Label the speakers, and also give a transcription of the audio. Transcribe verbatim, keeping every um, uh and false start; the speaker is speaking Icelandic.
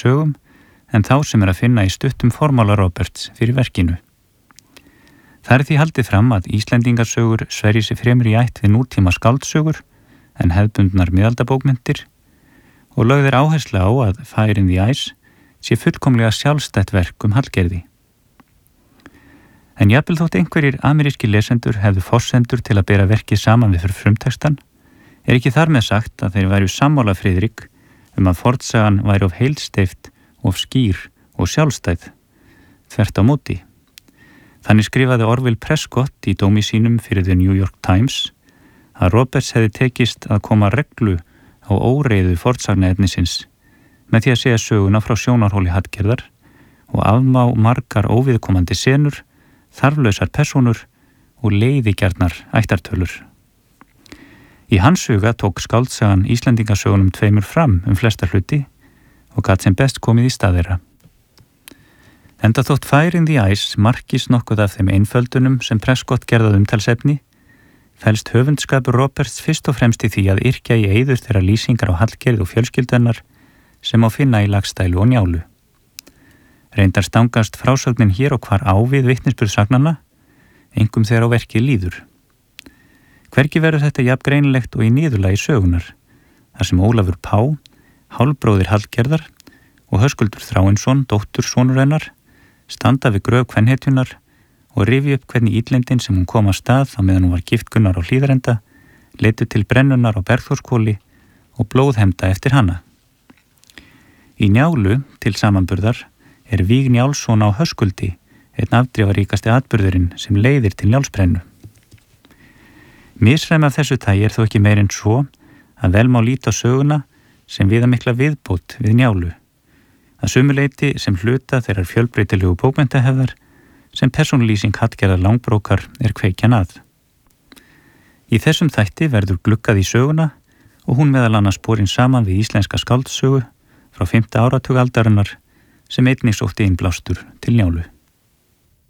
Speaker 1: sögum en þá sem er að finna í stuttum formála Roberts fyrir verkinu. Það er því haldið fram að Íslendingasögur sverji sig fremur í ætt við nútíma skáldsögur en hefðbundnar miðaldabókmenntir og lögð er áhersla á að Fire in the Ice sé fullkomlega sjálfstætt verk um Hallgerði. En jafnvel þótt einhverjir ameríski lesendur hefðu forsendur til að bera verkið saman við fyrir frumtextan, er ekki þar með sagt að þeir væru sammála Friðrik um að fornsagan væri of heilsteypt, of skýr og sjálfstæð, þvert á móti. Þannig skrifaði Orville Prescott í dómi sínum fyrir The New York Times að Roberts hefði tekist að koma reglu á óreiðu fornsagnaefnisins með því að segja söguna frá sjónarhóli Hallgerðar og afmá margar óviðkomandi senur, þarflausar persónur og leiðigjarnar ættartölur. Í hans huga tók skáldsagan Íslendingasögunum tveimur fram um flesta hluti og gat sem best komið í stað þeirra. Enda þótt Fire in the Ice markist nokkuð af þeim einföldunum sem Prescott gerðað umtalsefni, felst höfundskapur Roberts fyrst og fremst í því að yrkja í eyður þeirra lýsingar á Hallgerð og fjölskylduhennar sem á finna í Laxdælu og Njálu. Reyndar stangast frásögnin hér og hvar á við vitnisburðsagnanna, einkum þegar á verkið líður. Hvergi verður þetta jafn greinilegt og í niðurlagi sögunar, þar sem Ólafur Pá, hálfbróðir Hallgerðar og Höskuldur Þráinsson, dóttur sonur hennar, standa við gröf kvenhetjunar og rifja upp hvernig illindin sem hún kom að stað á meðan hún var gift Gunnar á Hlíðarenda, leiddu til brennunar á Bergþórskóli og blóðhemda eftir hana. Í Njálu, til samanburðar, er Víg Njálsson á Höskuldi, einn afdrifaríkasti atburðurinn sem leiðir til Njálsbrennu. Misræmi af þessu tagi er þó ekki meir en svo að vel má líta á söguna sem viðamikla viðbót við Njálu, að sumuleyti sem hluta þeirrar fjölbreytilegu bókmenntahefðar sem persónulýsing Hallgerðar Langbrókar er kveikjan að. Í þessum þætti verður gluggað í söguna og hún meðal annars borin saman við íslenska skáldsögu frá fimmta áratug aldarinnar sem einnig sótti innblástur til Njálu.